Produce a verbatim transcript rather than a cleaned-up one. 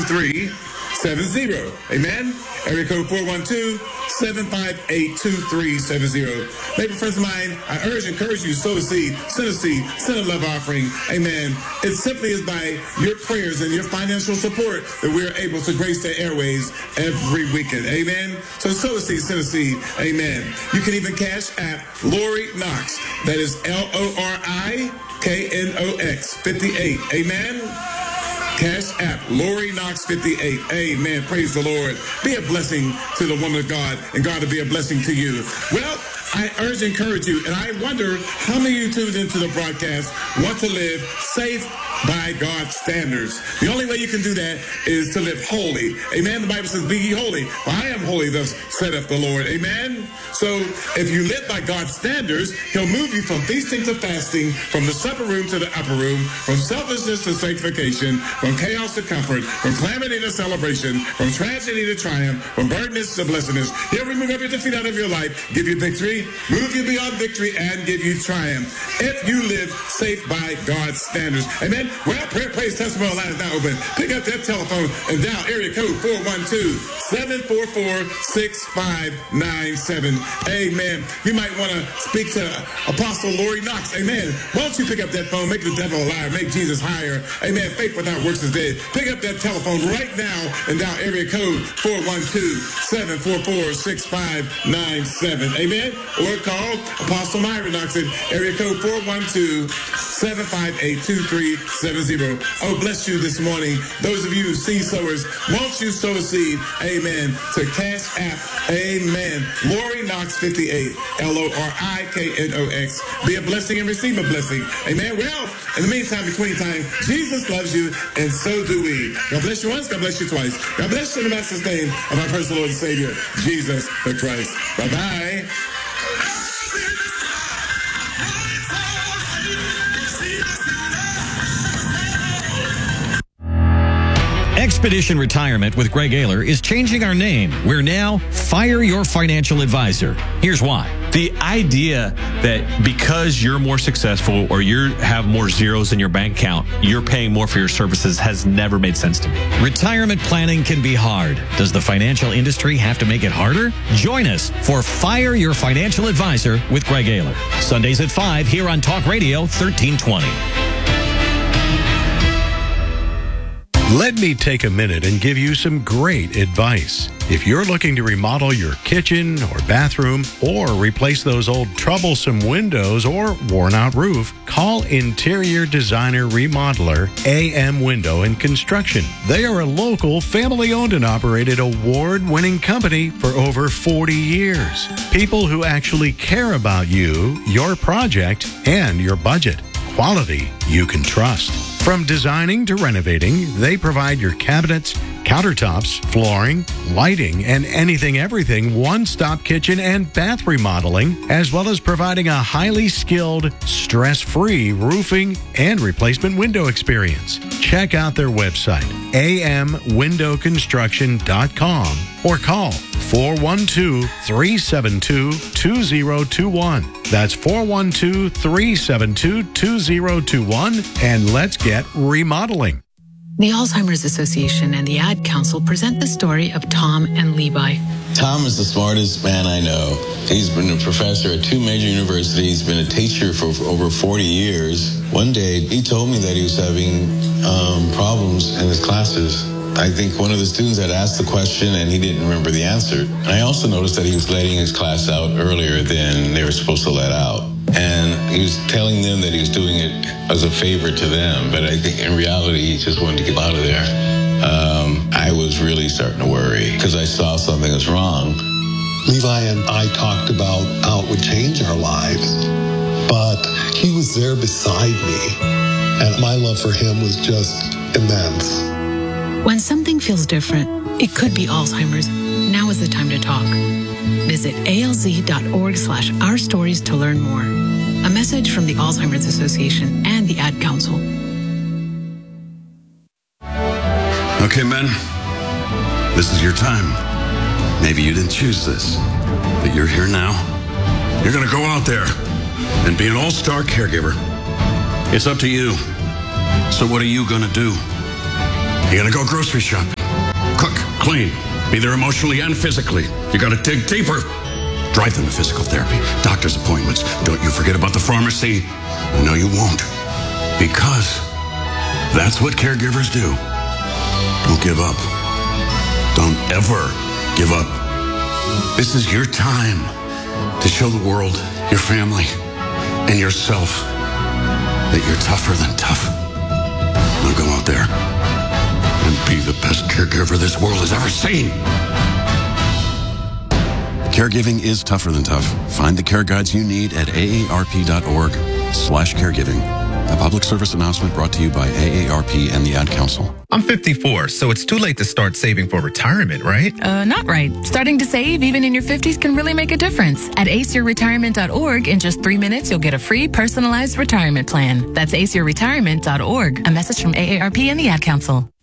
three seven zero. Amen. Area code four one two, seven five eight, two three seven zero. Maybe friends of mine, I urge and encourage you to sow a seed, send a seed, send a love offering. Amen. It simply is by your prayers and your financial support that we're able to grace the airways every weekend. Amen. So sow a seed, send a seed. Amen. You can even cash app Lori Knox. That is L O R I K N O X fifty-eight. Amen. Cash app Lori Knox fifty-eight. Amen. Praise the Lord. Be a blessing to the woman of God, and God will be a blessing to you. Well, I urge and encourage you, and I wonder how many of you tuned into the broadcast want to live safe by God's standards. The only way you can do that is to live holy. Amen. The Bible says, be ye holy, for I am holy, thus saith the Lord. Amen. So if you live by God's standards, he'll move you from feasting to fasting, from the supper room to the upper room, from selfishness to sanctification, from chaos to comfort, from calamity to celebration, from tragedy to triumph, from burdenness to blessedness. He'll remove every defeat out of your life, give you victory, move you beyond victory, and give you triumph. If you live safe by God's standards. Amen. Well, prayer, praise, testimony line is now open. Pick up that telephone and dial area code four one two, seven four four, six five nine seven. Amen. You might want to speak to Apostle Lori Knox. Amen. Why don't you pick up that phone, make the devil a liar, make Jesus higher. Amen. Faith without works is dead. Pick up that telephone right now and dial area code four one two, seven four four, six five nine seven. Amen. Or call Apostle Myra Knox at area code four one two, seven five eight, two three seven zero. Oh, bless you this morning. Those of you seed sowers, won't you sow a seed? Amen. To Cash App. Amen. Lori Knox fifty-eight. L O R I K N O X. Be a blessing and receive a blessing. Amen. Well, in the meantime, between time, Jesus loves you, and so do we. God bless you once. God bless you twice. God bless you in the Master's name of our personal Lord and Savior, Jesus the Christ. Bye-bye. Expedition Retirement with Greg Ayler is changing our name. We're now Fire Your Financial Advisor. Here's why. The idea that because you're more successful or you have more zeros in your bank account, you're paying more for your services has never made sense to me. Retirement planning can be hard. Does the financial industry have to make it harder? Join us for Fire Your Financial Advisor with Greg Ayler. Sundays at five here on Talk Radio thirteen twenty. Let me take a minute and give you some great advice. If you're looking to remodel your kitchen or bathroom or replace those old troublesome windows or worn-out roof, call Interior Designer Remodeler A M Window and Construction. They are a local, family-owned and operated award-winning company for over forty years. People who actually care about you, your project, and your budget. Quality you can trust. From designing to renovating, they provide your cabinets, countertops, flooring, lighting, and anything everything one-stop kitchen and bath remodeling, as well as providing a highly skilled, stress-free roofing and replacement window experience. Check out their website, a m window construction dot com, or call four one two, three seven two, two zero two one. That's four one two, three seven two, two zero two one, and let's get remodeling. The Alzheimer's Association and the Ad Council present the story of Tom and Levi. Tom is the smartest man I know. He's been a professor at two major universities, been a teacher for over forty years. One day, he told me that he was having um, problems in his classes. I think one of the students had asked the question and he didn't remember the answer. And I also noticed that he was letting his class out earlier than they were supposed to let out. And he was telling them that he was doing it as a favor to them, but I think in reality he just wanted to get out of there. Um, I was really starting to worry because I saw something was wrong. Levi and I talked about how it would change our lives, but he was there beside me, and my love for him was just immense. When something feels different, it could be Alzheimer's. Now is the time to talk. Visit alz.org slash our stories to learn more. A message from the Alzheimer's Association and the Ad Council. Okay, men, this is your time. Maybe you didn't choose this, but you're here now. You're going to go out there and be an all-star caregiver. It's up to you. So what are you going to do? You're going to go grocery shopping. clean. Be there emotionally and physically. You got to dig deeper. Drive them to physical therapy, doctor's appointments. Don't you forget about the pharmacy. I know you won't. Because that's what caregivers do. Don't give up. Don't ever give up. This is your time to show the world, your family, and yourself that you're tougher than tough. Now go out there and be the best caregiver this world has ever seen. Caregiving is tougher than tough. Find the care guides you need at aarp.org slash caregiving. A public service announcement brought to you by A A R P and the Ad Council. I'm fifty-four, so it's too late to start saving for retirement, right? Uh, not right. Starting to save even in your fifties can really make a difference. At ace your retirement dot org, in just three minutes, you'll get a free personalized retirement plan. That's ace your retirement dot org. A message from A A R P and the Ad Council.